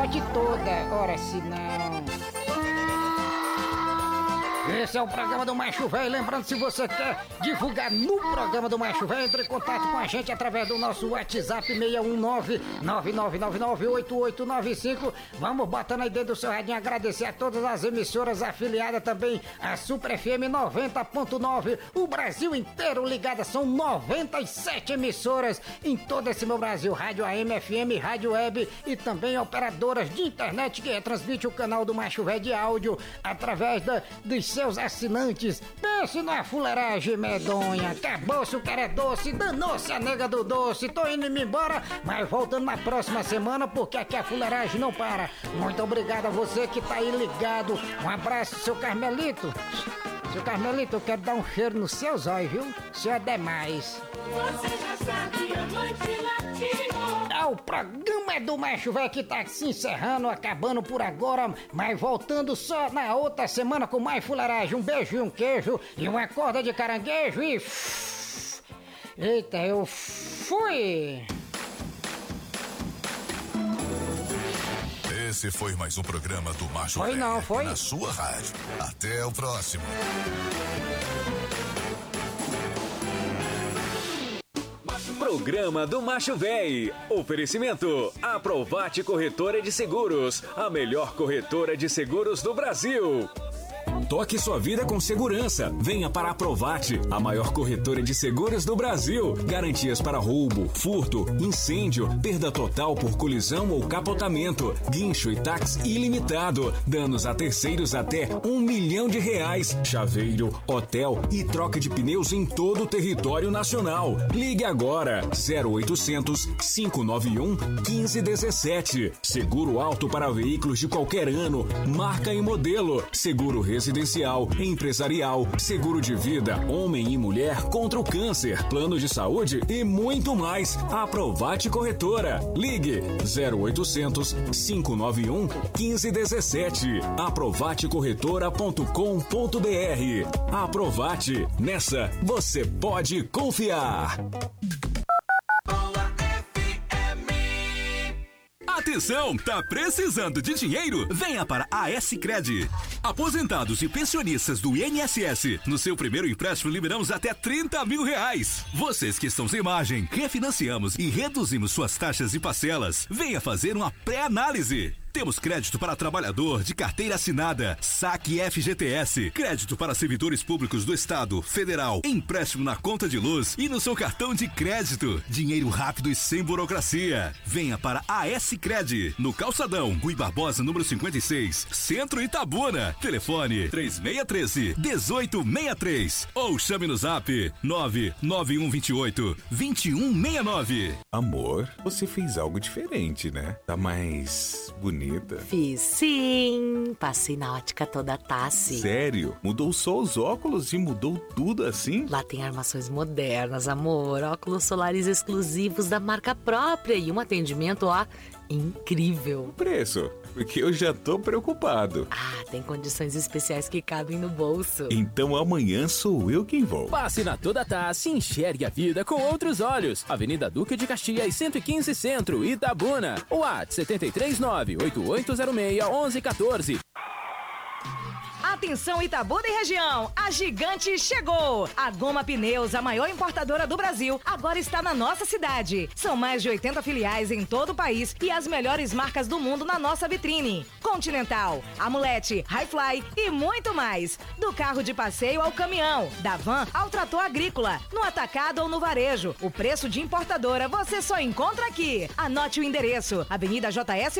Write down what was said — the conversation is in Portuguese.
noite toda. Ora, se não... Esse é o programa do Macho Velho. Lembrando, se você quer divulgar no programa do Macho Velho, entre em contato com a gente através do nosso WhatsApp 619-9999-8895. Vamos botando aí dentro do seu radinho. Agradecer a todas as emissoras afiliadas também, a Super FM 90.9. O Brasil inteiro ligada, são 97 emissoras em todo esse meu Brasil. Rádio AM, FM, Rádio Web e também operadoras de internet que retransmite o canal do Macho Velho de áudio através dos seus assinantes. Pense na fuleiragem medonha. Acabou-se o cara é doce, danou-se a nega do doce. Tô indo me embora, mas voltando na próxima semana, porque aqui a fuleiragem não para. Muito obrigado a você que tá aí ligado. Um abraço, seu Carmelito. Seu Carmelito, eu quero dar um cheiro nos seus olhos, viu? O senhor é demais. Você já sabe, amante latino. O programa do Macho Velho que tá se encerrando, acabando por agora, mas voltando só na outra semana com mais fuleiragem. Um beijo e um queijo e uma corda de caranguejo e... Eita, eu fui! Esse foi mais um programa do Macho Velho. Foi não, foi? Na sua rádio. Até o próximo. Programa do Macho Véi. Oferecimento: Aprovate Corretora de Seguros, a melhor corretora de seguros do Brasil. Toque sua vida com segurança. Venha para a Aprovate, a maior corretora de seguros do Brasil. Garantias para roubo, furto, incêndio, perda total por colisão ou capotamento, guincho e táxi ilimitado, danos a terceiros até R$1 milhão, chaveiro, hotel e troca de pneus em todo o território nacional. Ligue agora, 0800 591 1517. Seguro alto para veículos de qualquer ano, marca e modelo. Seguro residencial, empresarial, seguro de vida, homem e mulher contra o câncer, plano de saúde e muito mais. Aprovate Corretora. Ligue 0800 591 1517. Aprovatecorretora.com.br. Aprovate. Nessa você pode confiar. Atenção, tá precisando de dinheiro? Venha para a Sicredi. Aposentados e pensionistas do INSS, no seu primeiro empréstimo liberamos até R$30 mil. Vocês que estão sem margem, refinanciamos e reduzimos suas taxas e parcelas. Venha fazer uma pré-análise. Temos crédito para trabalhador de carteira assinada, saque FGTS, crédito para servidores públicos do Estado, Federal, empréstimo na conta de luz e no seu cartão de crédito. Dinheiro rápido e sem burocracia. Venha para a Sicredi, no Calçadão, Rui Barbosa, número 56, Centro Itabuna. Telefone 3613-1863 ou chame no zap 99128-2169. Amor, você fez algo diferente, né? Tá mais bonita. Fiz sim, passei na ótica toda Tassi. Sério? Mudou só os óculos e mudou tudo assim? Lá tem armações modernas, amor, óculos solares exclusivos da marca própria e um atendimento, ó, incrível. O preço? Porque eu já tô preocupado. Ah, tem condições especiais que cabem no bolso. Então amanhã sou eu quem vou. Passe na Toda Tassi e enxergue a vida com outros olhos. Avenida Duque de Caxias, 115 Centro, Itabuna. WhatsApp 739-8806-1114. Atenção Itabuna e região, a Gigante chegou! A Goma Pneus, a maior importadora do Brasil, agora está na nossa cidade. São mais de 80 filiais em todo o país e as melhores marcas do mundo na nossa vitrine. Continental, Amulete, Highfly e muito mais. Do carro de passeio ao caminhão, da van ao trator agrícola, no atacado ou no varejo. O preço de importadora você só encontra aqui. Anote o endereço, Avenida JS